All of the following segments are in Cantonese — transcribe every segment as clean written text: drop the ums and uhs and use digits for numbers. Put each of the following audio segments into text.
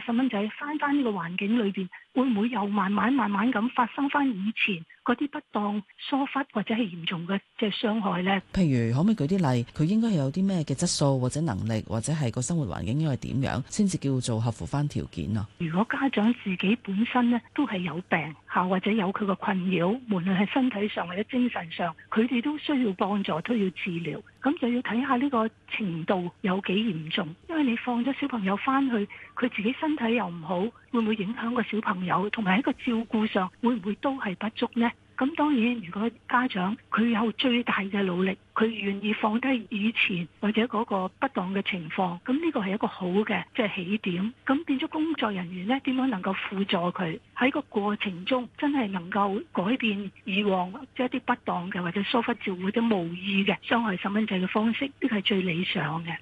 細蚊仔翻呢個環境裏邊，會唔會又慢慢咁發生翻以前嗰啲不當疏忽或者係嚴重嘅傷害呢？ 譬如可唔可以舉啲例？佢應該係有啲咩嘅質素或者能力，或者係個生活環境應該係點樣先至叫做合乎翻條件啊？ 如果家長自己本身呢都係有病或者有佢個困擾，無論係身體上或者精神上，佢哋都需要幫助，都要治療。咁就要睇下呢個程度有幾嚴重。因為你放咗小朋友翻去，佢自己身體又唔好，會唔會影響個小朋友？同埋喺個照顧上，會唔會都係不足呢？咁當然，如果家長佢有最大嘅努力，佢願意放低以前或者嗰個不當嘅情況，咁呢個係一個好嘅起點。咁變咗工作人員呢，點樣能夠輔助佢喺個過程中真係能夠改變以往一啲不當嘅或者疏忽照顧或者無意嘅傷害細蚊仔嘅方式，呢個係最理想嘅。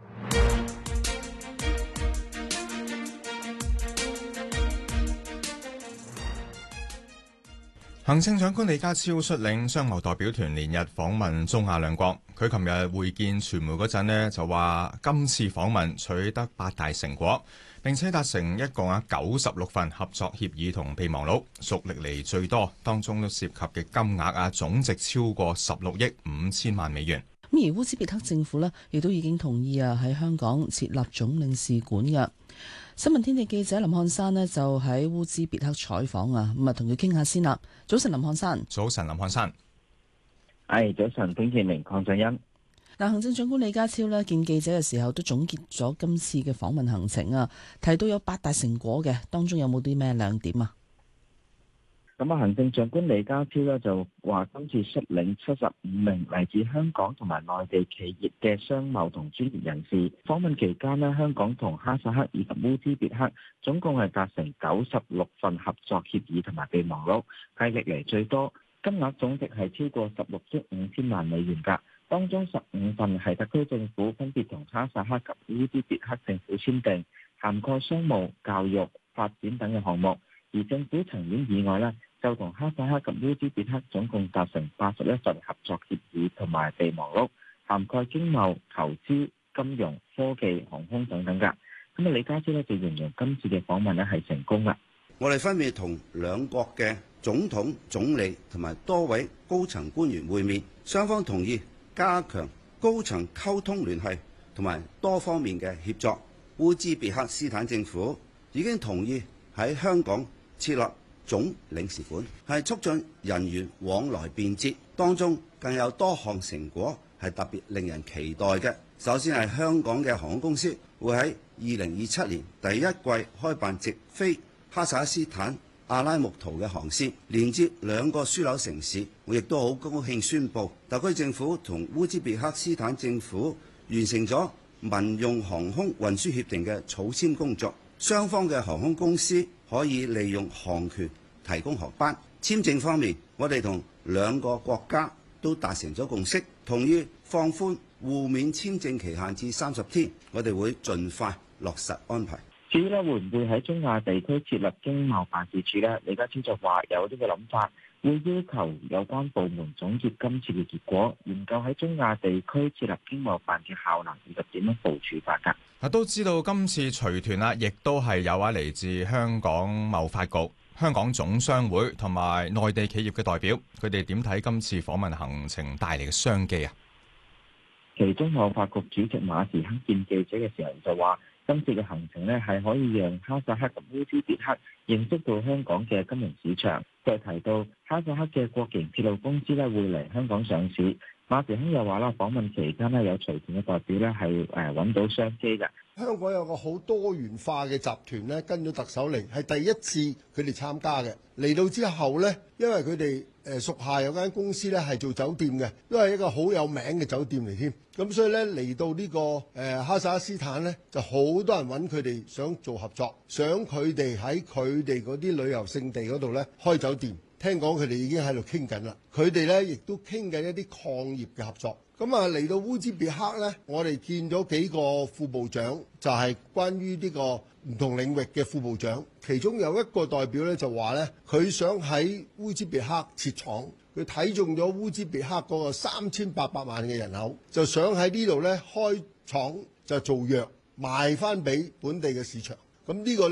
行政長官李家超率領商貿代表團連日訪問中亞兩國。佢琴日會見傳媒嗰陣呢，就話今次訪問取得8大成果，並且達成一共96份合作協議同備忘錄，屬歷嚟最多，當中都涉及嘅金額總值超過16億5千萬美元。 而烏茲別克政府呢，亦都已經同意喺香港設立總領事館嘅。新聞天地記者林漢山呢，就喺烏茲別克採訪啊，咁啊同佢傾下先啦。早晨，林漢山。 早晨，林漢山。 早晨，丁建明、鄺振恩。 行政長官李家超呢，見記者嘅時候都總結咗今次嘅訪問行程啊，提到有8大成果嘅，當中有冇啲咩亮點啊？ 行政長官李家超呢就話，今次率領75名嚟自香港同埋內地企業嘅商貿同專業人士訪問期間呢，香港同哈薩克以及烏茲別克總共係達成96份合作協議同埋備忘錄，係歷嚟最多，金額總值係超過16億5千萬美元㗎。當中15份係特區政府分別同哈薩克及烏茲別克政府簽訂，涵蓋商務、教育、發展等嘅項目。而政府層面以外呢，就同哈薩克及烏茲別克總共達成81份合作協議同埋備忘錄，涵蓋經貿、投資、金融、科技、航空等等㗎。李家超就形容今次嘅訪問係成功啦。 我哋分別同兩國嘅總統、總理同埋多位高層官員會面，雙方同意加強高層溝通聯繫同埋多方面嘅協作。烏茲別克斯坦政府已經同意喺香港設立總領事館，係促進人員往來便捷，當中更有多項成果係特別令人期待嘅。首先係香港嘅航空公司會喺2027年第一季開辦直飛哈薩克斯坦阿拉木圖嘅航線，連接兩個樞紐城市。我亦都好高興宣布，特區政府同烏茲別克斯坦政府完成咗民用航空運輸協定嘅草簽工作，雙方嘅航空公司可以利用航權提供航班。簽證方面，我哋同兩個國家都達成咗共識，同意放寬互免簽證期限至30天，我哋會盡快落實安排。 至於會唔會喺中亞地區設立經貿辦事處呢？李家超就話有呢個諗法，會要求有關部門總結今次嘅結果，研究喺中亞地區設立經貿辦嘅效能以及點樣部署法㗎。 都知道今次隨團亦都係有嚟自香港貿發局、香港總商會同埋內地企業嘅代表，佢哋點睇今次訪問行程帶嚟嘅商機啊？ 其中貿發局主席馬時亨見記者嘅時候就話，今次嘅行程係可以讓哈薩克及烏茲別克認識到香港嘅金融市場。佢提到哈薩克嘅國營鐵路公司會嚟香港上市。馬時亨又話訪問期間有隨團嘅代表係揾到商機嘅。 香港有個好多元化嘅集團跟咗特首嚟，係第一次佢哋參加嘅。嚟到之後呢，因為佢哋屬下有間公司係做酒店嘅，都係一個好有名嘅酒店嚟添。咁所以呢，嚟到呢個哈薩克斯坦呢，就好多人揾佢哋想做合作，想佢哋喺佢哋嗰啲旅遊勝地嗰度呢開酒店。聽講佢哋已經喺度傾緊啦，佢哋呢亦都傾緊一啲礦業嘅合作。咁嚟到烏茲別克呢，我哋見咗幾個副部長，就係關於呢個唔同領域嘅副部長。其中有一個代表呢，就話呢，佢想喺烏茲別克設廠，佢睇中咗烏茲別克嗰個3800萬嘅人口，就想喺呢度呢開廠就做藥賣翻俾本地嘅市場。咁呢個呢